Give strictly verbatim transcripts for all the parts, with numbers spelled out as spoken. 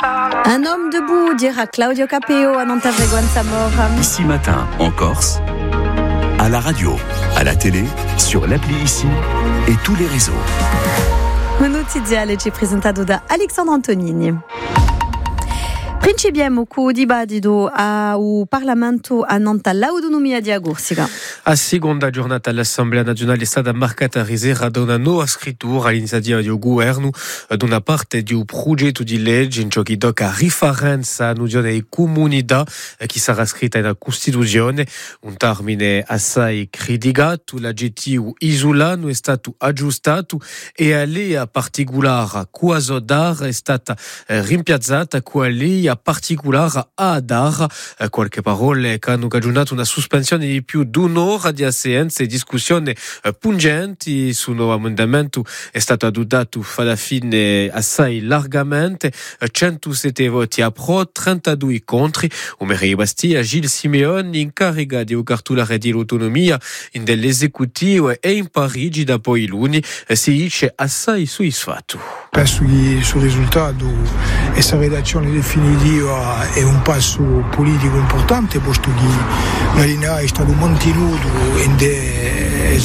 Un homme debout, dira Claudio Capeo a Nantaveguan Samora. Ici matin, en Corse, à la radio, à la télé, sur l'appli Ici et tous les réseaux. Un notiziale ci presentato da Alexandre Antonini. Principiamo con dibattito al Parlamento a Nantes l'autonomia di Agursica. A seconda giornata l'Assemblea Nazionale è stata marcata risera da una nuova scrittura all'iniziativa del governo da una parte di un progetto di legge in ciò che tocca riferenza all'unione di comunità che sarà scritta nella Costituzione, un termine assai criticato. L'aggettivo isolano è stato aggiustato e a lei particolare quasodar è stata rimpiazzata con lei particolare adar, qualche parole che hanno cagionato una sospensione di più di un'ora di assenza e discussioni pungenti su un nuovo emendamento è stato adottato alla fine assai largamente, centosette voti a pro, trentadue contro. Un maire di Bastia, Gilles Simeoni, incarica di cartolare di autonomia in dell'esecutivo e in Parigi da poi luni si dice assai soddisfatto. Penso che sul risultato questa redazione definitiva è un passo politico importante, posto che la linea è stata mantenuta in delle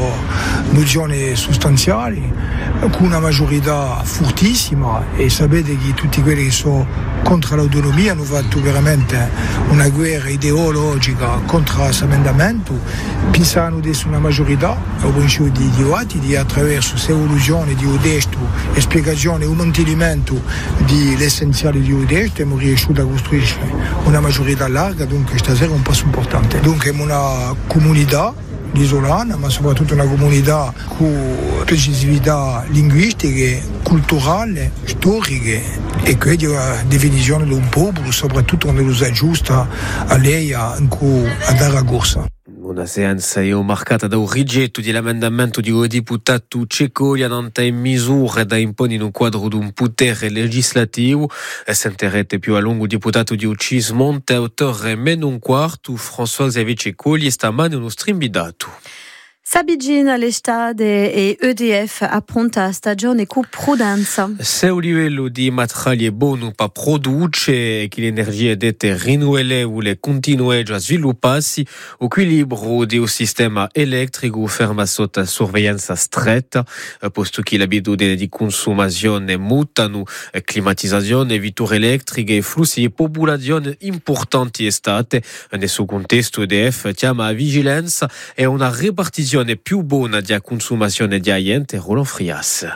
nozioni sostanziali con una maggiorità fortissima, e sapete che tutti quelli che sono contro l'autonomia hanno fatto veramente una guerra ideologica contro questo emendamento. Pensano di essere una maggiorità, ho pensato di debatti di attraverso questa evoluzione di un testo e spiegazione e un mantenimento di l'essenziale di un testo abbiamo riuscito a costruire una maggiorità larga, dunque stasera è un passo importante. Dunque è una comunità isolana, ma soprattutto una comunità con specificità linguistiche, culturali, storiche, e quindi la definizione di un popolo, soprattutto quando lo si aggiusta a lei in cui andare a corsa. Una seanza è marcata da un rigetto dell'emendamento di un deputato ceco in misure da imporre in un quadro di un potere legislativo. Sentirete più a lungo il deputato di Ucis Monte, autore meno un quarto, François Xavier Cecoli, stamane uno strimbidato. S'avvicina l'estate e E D F appronta stagione con prudenza. Se il livello di materiali è buono per produrre, che l'energia deve rinnovabile continua a svilupparsi, l'equilibrio del sistema elettrico ferma sotto sorveglianza stretta, posto che le abitudini di consumazione mutano, climatizzazione, vetture elettriche e flussi di popolazione importanti estate. Nel suo contesto E D F chiama a vigilanza e una ripartizione più buona di consumazione di agente. Roland Frias.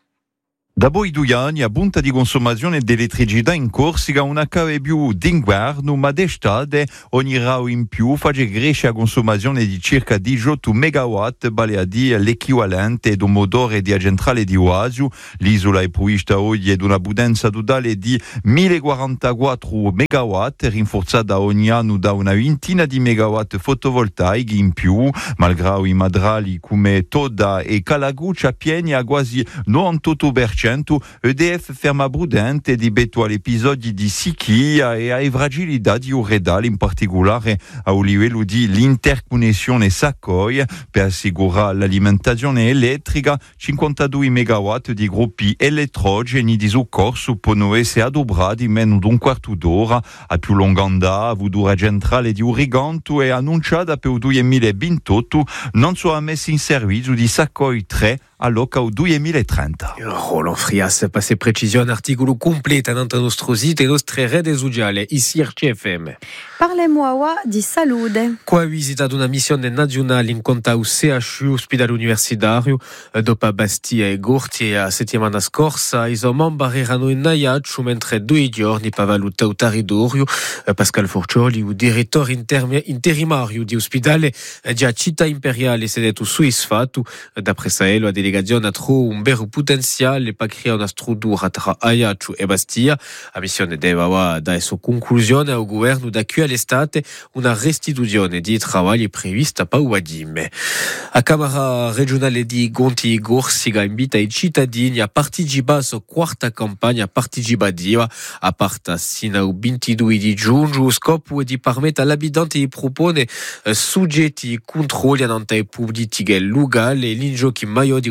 Da poi due anni a punta di consumazione di elettricità in Corsica una cave più d'inverno, ma d'estate ogni rao in più fa crescere la consumazione di circa diciotto megawatt, vale a dire l'equivalente di un motore di centrale di Oasio. L'isola è provvista oggi di una potenza totale di millequarantaquattro megawatt, rinforzata ogni anno da una ventina di megawatt fotovoltaici in più, malgrado i madrali come Toda e Calaguccia pieni a quasi novantotto per cento. E D F ferma prudente rispetto agli episodi di sequia e alle fragilità di Uredal, in particolare a livello di l'interconnessione Saccoia, per assicurare l'alimentazione elettrica. cinquantadue megawatt di gruppi elettrogeni di soccorso possono essere adoperati in meno di un quarto d'ora. A più lunga andata, la futura centrale di Uriganto è annunciata per il duemilaventotto, non sono messi in servizio di Saccoia tre all'Oca al duemilatrenta. Roland Frias, passe precisione, articolo completo nel nostro sito e nostre reti sociali, ici R C F M. Parliamo ora di salute. Qua visita una missione nazionale in conto al C H U, ospedale universitario, dopo Bastia e Gorti la settimana scorsa, i suoi membri erano in Ajaccio, mentre due giorni per valutare il territorio. Pascal Forcioli, il direttore interimario di ospedale di Città Imperiale, si è detto soddisfatto. D'après ça, la delegazione ha trovato un vero potenziale per creare una struttura tra Ajaccio e Bastia. La missione deve dare sua conclusione al governo da qui all'estate, una restituzione di lavori prevista per Uadime. La Camera regionale di Gonti Gorsica invita i cittadini a partecipare alla sua quarta campagna partecipativa, a parte sino al ventidue di giugno. Lo scopo è di permettere all'abitante di proporre soggetti controlli nelle politiche locali e l'ingiochi maggiori di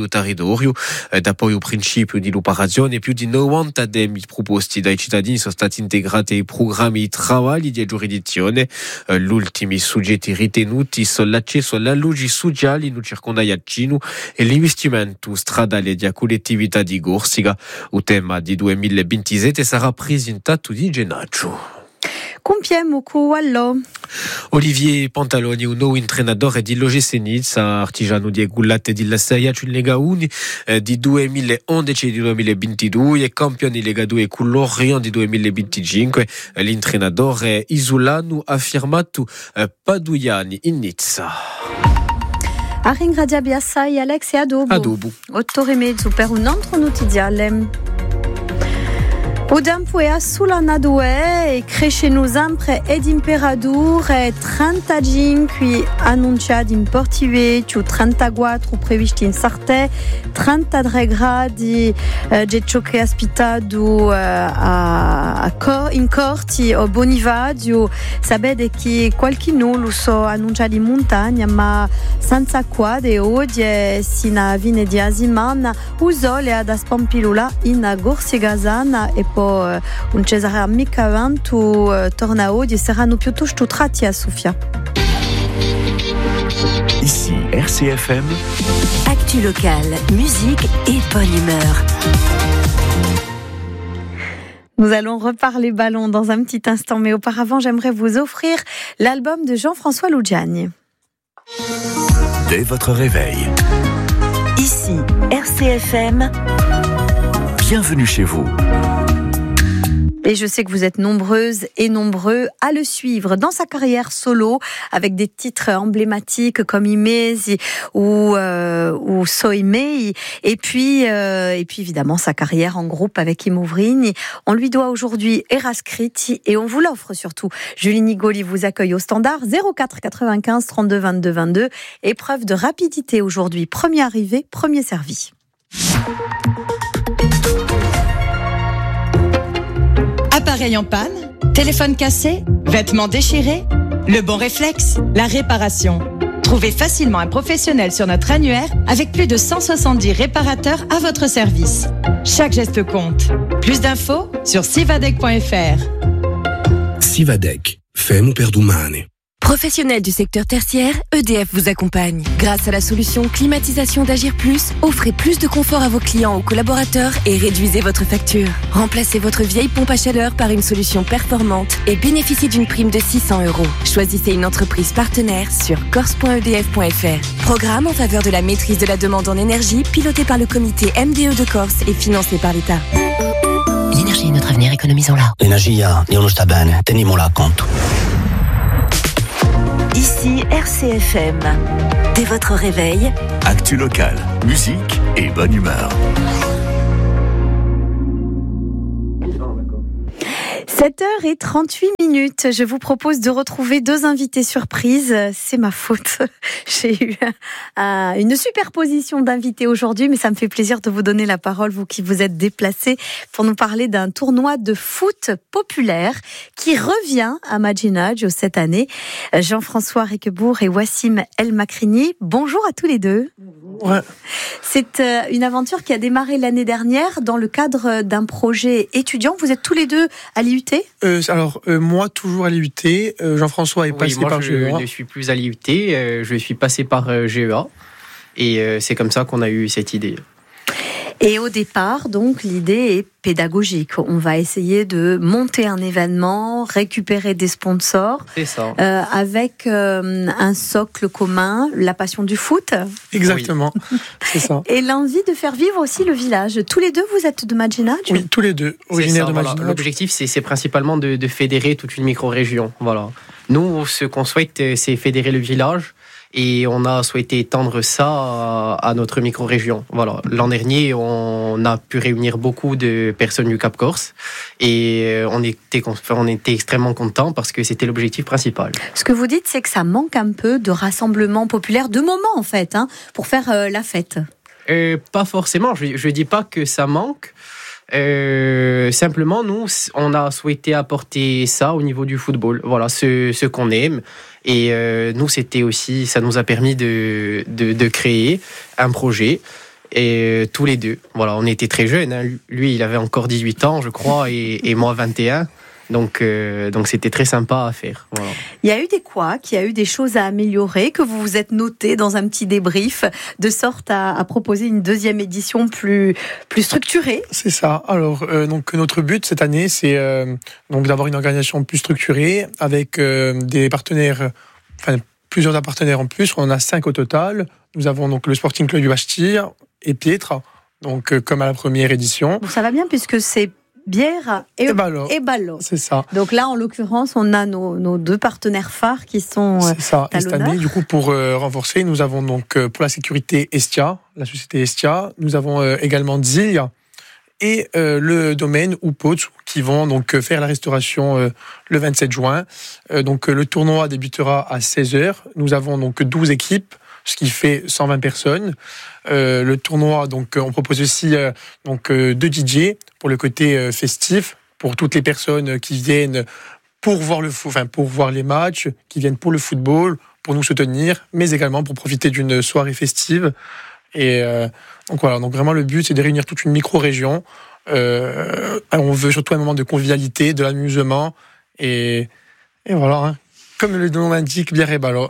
o territorio, da poi o principio di l'operazione più di novanta demi proposti dai cittadini sono stati integrati ai programmi di travagli di giurisdizione. L'ultimi soggetti ritenuti sono l'accesso alla luce sociale in un circondariacino e l'investimento stradale di collettività di Gorsica. Il tema di duemilaventisette sarà presentato di gennaio. Compiemo cu allo. Olivier Pantaloni, un nuovo allenatore di l'O G C Nizza, artigiano di Gullate di la Serie A in Lega uno eh, di duemilaundici e di duemilaventidue e campione di Lega due con l'Orient di duemilaventicinque. L'allenatore isolano ha firmato eh, Paduiani in Nizza. A ringraziare assai Alex e Adobo. Adobo. Otto e mezzo per un altro notiziale. O tempo è sulla due e crescono sempre ed temperature trentacinque annunciati in Portiveggio, trentaquattro previsti in Sartè, trentatré gradi eh, di ciò che è aspettato eh, a, a Cor- in Corti o Bonivadio. Sapete che qualcuno lo so annunciato in montagna, ma senza quadre oggi sino a fine di settimana o sole ad Spampilula in Gorsigasana e poi un Cesare mica vento torna oggi saranno piuttosto tratti a Sofia. Ici R C F M. Actu locale, musique et bonne humeur. Nous allons reparler ballon dans un petit instant, mais auparavant, j'aimerais vous offrir l'album de Jean-François Lugiani. Dès votre réveil. Ici R C F M. Bienvenue chez vous. Et je sais que vous êtes nombreuses et nombreux à le suivre dans sa carrière solo, avec des titres emblématiques comme Imesi ou, euh, ou Soimei. Et puis, euh, et puis évidemment sa carrière en groupe avec Imouvrini. On lui doit aujourd'hui Erascriti et on vous l'offre surtout. Julie Nigoli vous accueille au standard zéro quatre quatre-vingt-quinze trente-deux vingt-deux vingt-deux. Épreuve de rapidité aujourd'hui. Premier arrivé, premier servi. Appareil en panne, téléphone cassé, vêtements déchirés, le bon réflexe, la réparation. Trouvez facilement un professionnel sur notre annuaire avec plus de cent soixante-dix réparateurs à votre service. Chaque geste compte. Plus d'infos sur sivadec point f r. Sivadec, femo per domani. Professionnels du secteur tertiaire, E D F vous accompagne. Grâce à la solution climatisation d'Agir Plus, offrez plus de confort à vos clients ou collaborateurs et réduisez votre facture. Remplacez votre vieille pompe à chaleur par une solution performante et bénéficiez d'une prime de six cents euros. Choisissez une entreprise partenaire sur corse point e d f point f r. Programme en faveur de la maîtrise de la demande en énergie piloté par le comité M D E de Corse et financé par l'État. L'énergie est notre avenir, économisons-la. L'energia non sta bene, teniamola a conto. Ici R C F M. Dès votre réveil, Actu locale, musique et bonne humeur. sept heures trente-huit minutes. Je vous propose de retrouver deux invités surprises. C'est ma faute. J'ai eu un, une superposition d'invités aujourd'hui, mais ça me fait plaisir de vous donner la parole, vous qui vous êtes déplacés, pour nous parler d'un tournoi de foot populaire qui revient à Madinage cette année. Jean-François Riquebourg et Wassim El Makrini. Bonjour à tous les deux. Ouais. C'est une aventure qui a démarré l'année dernière dans le cadre d'un projet étudiant. Vous êtes tous les deux à l'I U T ? euh, Alors, euh, moi, toujours à l'I U T. Euh, Jean-François est oui, passé moi, par je G E A. Je ne suis plus à l'I U T, euh, je suis passé par euh, G E A. Et euh, c'est comme ça qu'on a eu cette idée. Et au départ, donc, l'idée est pédagogique. On va essayer de monter un événement, récupérer des sponsors. C'est ça. Euh, avec euh, un socle commun, la passion du foot. Exactement, oui. C'est ça. Et l'envie de faire vivre aussi le village. Tous les deux, vous êtes de Madinage ? Oui, tous les deux, originaires de Madinage. Voilà. L'objectif, c'est, c'est principalement de, de fédérer toute une micro-région. Voilà. Nous, ce qu'on souhaite, c'est fédérer le village. Et on a souhaité étendre ça à, à notre micro-région. Voilà. L'an dernier, on a pu réunir beaucoup de personnes du Cap Corse et on était, on était extrêmement contents parce que c'était l'objectif principal. Ce que vous dites, c'est que ça manque un peu de rassemblement populaire, de moments en fait, hein, pour faire euh, la fête. Euh, pas forcément, je ne dis pas que ça manque. Euh, simplement, nous, on a souhaité apporter ça au niveau du football. Voilà, ce, ce qu'on aime. Et euh, nous, c'était aussi, ça nous a permis de, de, de créer un projet et tous les deux. Voilà, on était très jeunes. Hein. Lui, il avait encore dix-huit ans, je crois, et, et moi vingt et un. Donc, euh, donc c'était très sympa à faire. Voilà. Il y a eu des couacs, il y a eu des choses à améliorer, que vous vous êtes noté dans un petit débrief, de sorte à, à proposer une deuxième édition plus, plus structurée. C'est ça. Alors, euh, donc, notre but cette année, c'est euh, donc d'avoir une organisation plus structurée, avec euh, des partenaires, enfin plusieurs partenaires en plus. On en a cinq au total. Nous avons donc le Sporting Club du Bachtir et Pietre, donc euh, comme à la première édition. Donc ça va bien puisque c'est bière et, et ballot. Et ballot. C'est ça. Donc là, en l'occurrence, on a nos, nos deux partenaires phares qui sont euh, C'est ça. à Et cette l'honneur. année, du coup, pour euh, renforcer, nous avons donc euh, pour la sécurité Estia, la société Estia. Nous avons euh, également Zil et euh, le domaine Upot qui vont donc euh, faire la restauration euh, le vingt-sept juin. Euh, donc euh, le tournoi débutera à seize heures. Nous avons donc douze équipes, ce qui fait cent vingt personnes. Euh, le tournoi, donc, on propose aussi euh, donc euh, deux D J pour le côté euh, festif, pour toutes les personnes qui viennent pour voir le, enfin pour voir les matchs, qui viennent pour le football, pour nous soutenir, mais également pour profiter d'une soirée festive. Et euh, donc voilà, donc vraiment le but, c'est de réunir toute une micro-région. Euh, on veut surtout un moment de convivialité, de l'amusement, et, et voilà. Hein. Comme le nom l'indique, bière et ballot.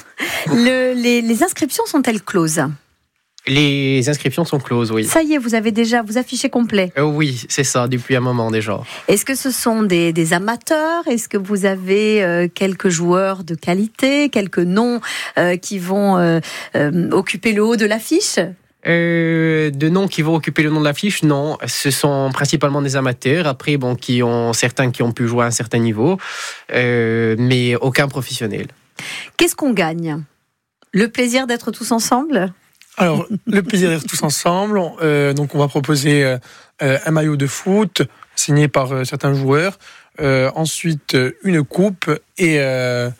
Le, les, les inscriptions sont-elles closes ? Les inscriptions sont closes, oui. Ça y est, vous avez déjà vous affichez complet. Euh, oui, c'est ça, depuis un moment déjà. Est-ce que ce sont des, des amateurs ? Est-ce que vous avez euh, quelques joueurs de qualité, quelques noms euh, qui vont euh, euh, occuper le haut de l'affiche ? Euh, de noms qui vont occuper le nom de l'affiche, non. Ce sont principalement des amateurs. Après, bon, qui ont certains qui ont pu jouer à un certain niveau, euh, mais aucun professionnel. Qu'est-ce qu'on gagne ? Le plaisir d'être tous ensemble ? Alors, le plaisir d'être tous ensemble. Euh, donc, on va proposer euh, un maillot de foot signé par euh, certains joueurs. Euh, ensuite, une coupe et... Euh...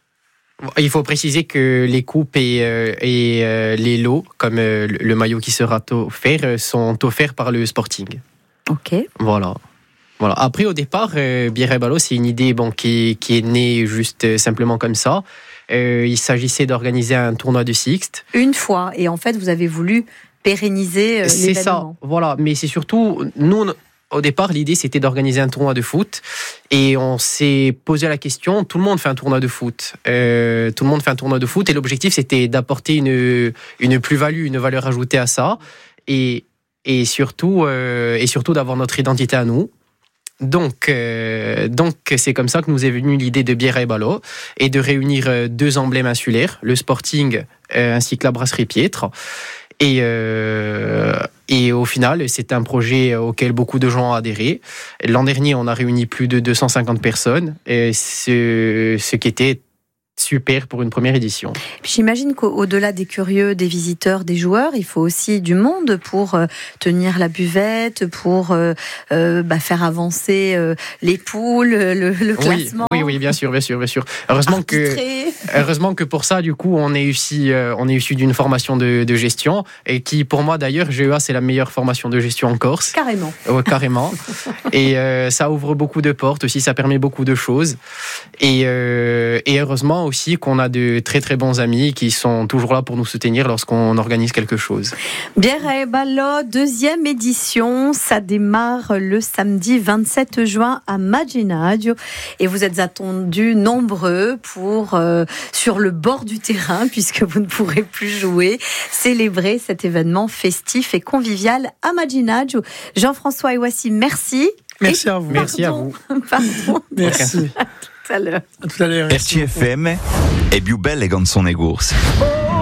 Il faut préciser que les coupes et, euh, et euh, les lots, comme euh, le maillot qui sera offert, sont offerts par le Sporting. Ok. Voilà. Voilà. Après, au départ, euh, bière et ballot, c'est une idée bon, qui, qui est née juste euh, simplement comme ça. Euh, il s'agissait d'organiser un tournoi de Sixte. Une fois, et en fait, vous avez voulu pérenniser euh, c'est l'événement. Ça, voilà. Mais c'est surtout, nous, au départ, l'idée, c'était d'organiser un tournoi de foot. Et on s'est posé la question, tout le monde fait un tournoi de foot. Euh, tout le monde fait un tournoi de foot. Et l'objectif, c'était d'apporter une, une plus-value, une valeur ajoutée à ça. Et, et, surtout, euh, et surtout d'avoir notre identité à nous. Donc, euh, donc, c'est comme ça que nous est venue l'idée de bière et ballot et de réunir euh, deux emblèmes insulaires, le Sporting euh, ainsi que la brasserie Pietre. Et, euh, et au final, c'est un projet auquel beaucoup de gens ont adhéré. L'an dernier, on a réuni plus de deux cent cinquante personnes, et ce, ce qui était super pour une première édition. Puis j'imagine qu'au-delà des curieux, des visiteurs, des joueurs, il faut aussi du monde pour euh, tenir la buvette, pour euh, euh, bah, faire avancer euh, les poules, le, le classement. Oui, oui, oui, bien sûr, bien sûr, bien sûr. Heureusement que, heureusement que pour ça, du coup, on est issu, euh, on est issu d'une formation de, de gestion, et qui, pour moi d'ailleurs, G E A, c'est la meilleure formation de gestion en Corse. Carrément. Ouais, carrément. Et euh, ça ouvre beaucoup de portes aussi, ça permet beaucoup de choses. Et, euh, et heureusement aussi qu'on a de très très bons amis qui sont toujours là pour nous soutenir lorsqu'on organise quelque chose. Bière et ballot, deuxième édition, ça démarre le samedi vingt-sept juin à Maginadio et vous êtes attendus nombreux pour euh, sur le bord du terrain puisque vous ne pourrez plus jouer, célébrer cet événement festif et convivial à Maginadio. Jean-François Iwassi, merci. Merci et à vous. Pardon, merci à vous. Pardon. Merci. À tout à l'heure. À tout à l'heure. R T F M è più belle canzoni corse.